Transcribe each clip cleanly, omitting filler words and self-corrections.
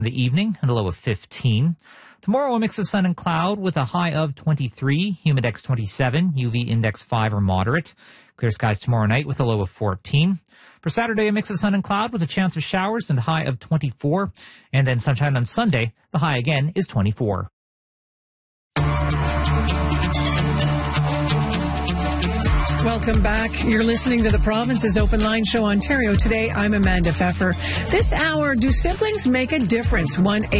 the evening and a low of 15. Tomorrow, a mix of sun and cloud with a high of 23, humidex 27, UV index 5 or moderate. Clear skies tomorrow night with a low of 14. For Saturday, a mix of sun and cloud with a chance of showers and a high of 24. And then sunshine on Sunday, the high again is 24. Welcome back. You're listening to the Province's Open Line Show, Ontario. Today, I'm Amanda Pfeffer. This hour, do siblings make a difference?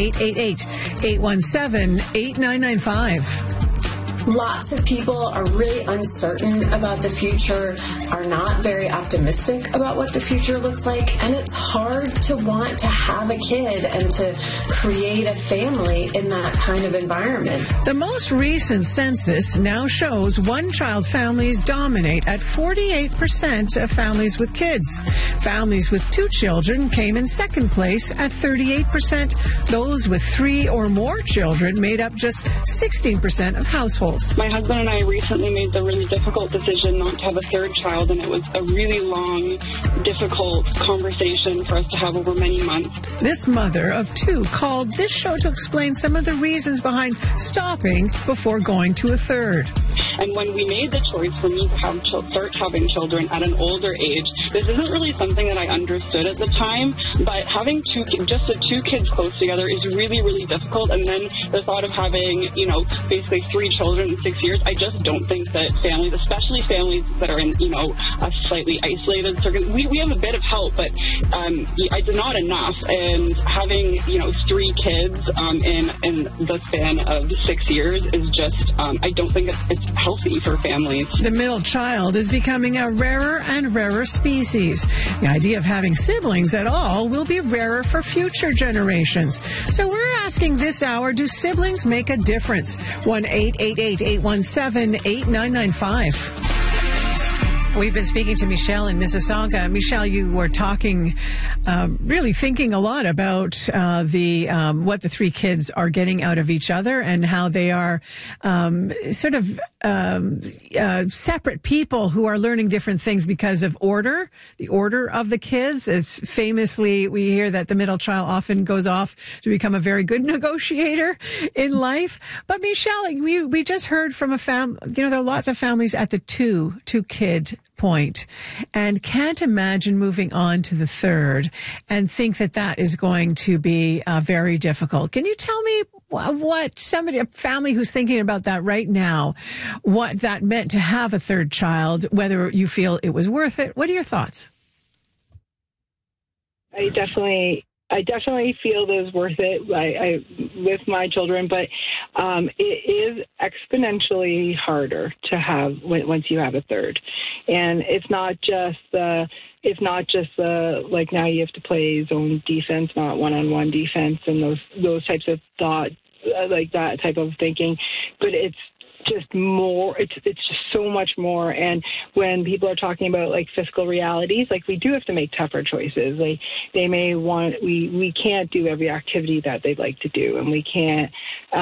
1-888-817-8995. Lots of people are really uncertain about the future, are not very optimistic about what the future looks like, and it's hard to want to have a kid and to create a family in that kind of environment. The most recent census now shows one-child families dominate at 48% of families with kids. Families with two children came in second place at 38%. Those with three or more children made up just 16% of households. My husband and I recently made the really difficult decision not to have a third child, and it was a really long, difficult conversation for us to have over many months. This mother of two called this show to explain some of the reasons behind stopping before going to a third. And when we made the choice for me to start having children at an older age, this isn't really something that I understood at the time, but having just the two kids close together is really, really difficult. And then the thought of having, basically three children in 6 years, I just don't think that families, especially families that are in, a slightly isolated circuit, we have a bit of help, but it's not enough. And having, three kids in the span of 6 years is just, I don't think it's healthy for families. The middle child is becoming a rarer and rarer species. The idea of having siblings at all will be rarer for future generations. So we're asking this hour, do siblings make a difference? 1-888-817-8995. We've been speaking to Michelle in Mississauga. Michelle, you were talking, really thinking a lot about what the three kids are getting out of each other and how they are separate people who are learning different things because of the order of the kids. As famously, we hear that the middle child often goes off to become a very good negotiator in life. But Michelle, we just heard from a there are lots of families at the two kid point and can't imagine moving on to the third and think that is going to be very difficult. Can you tell me what a family who's thinking about that right now, what that meant to have a third child, whether you feel it was worth it? What are your thoughts? I definitely feel it was worth it with my children, but it is exponentially harder to have once you have a third. And it's not just now you have to play zone defense, not one-on-one defense, and those types of thoughts, like that type of thinking, but it's just more, it's just so much more. And when people are talking about fiscal realities, we do have to make tougher choices. They may want, we can't do every activity that they'd like to do, and we can't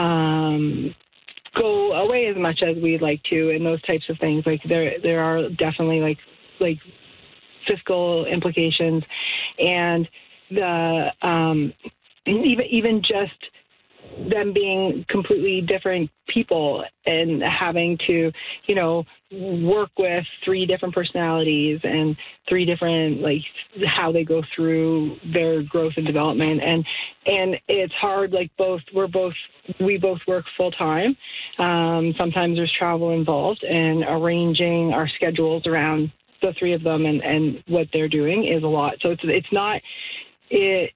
go away as much as we'd like to, and those types of things. There are definitely fiscal implications, and the even just them being completely different people and having to, work with three different personalities and three different, how they go through their growth and development. And it's hard, we both work full time. Sometimes there's travel involved, and arranging our schedules around the three of them and what they're doing is a lot. So it's not, we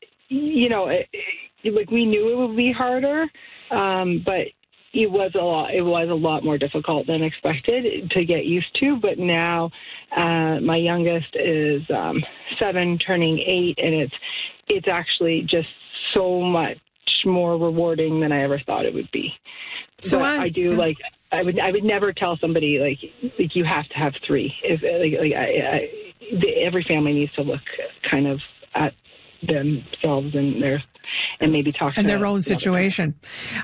knew it would be harder, but it was a lot more difficult than expected to get used to. But now my youngest is 7, turning 8, and it's actually just so much more rewarding than I ever thought it would be. So I would never tell somebody you have to have three. Every family needs to look kind of at themselves and maybe talk and their own situation.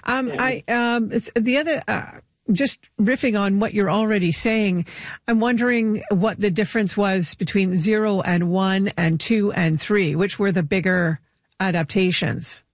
Just riffing on what you're already saying, I'm wondering what the difference was between 0 and 1 and 2 and 3, which were the bigger adaptations.